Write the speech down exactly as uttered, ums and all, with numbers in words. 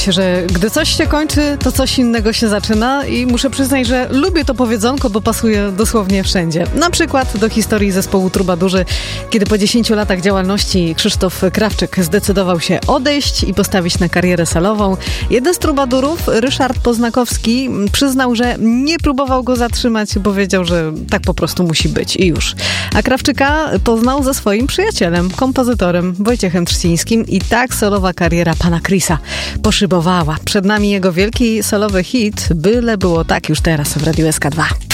że gdy coś się kończy, to coś innego się zaczyna i muszę przyznać, że lubię to powiedzonko, bo pasuje dosłownie wszędzie. Na przykład do historii zespołu Trubadurzy, kiedy po dziesięciu latach działalności Krzysztof Krawczyk zdecydował się odejść i postawić na karierę salową. Jeden z Trubadurów, Ryszard Poznakowski, przyznał, że nie próbował go zatrzymać, bo wiedział, że tak po prostu musi być i już. A Krawczyka poznał ze swoim przyjacielem, kompozytorem Wojciechem Trzcińskim i tak solowa kariera pana Chrisa poszybowała. Przed nami jego wielki solowy hit, byle było tak już teraz w Radiu S K dwa.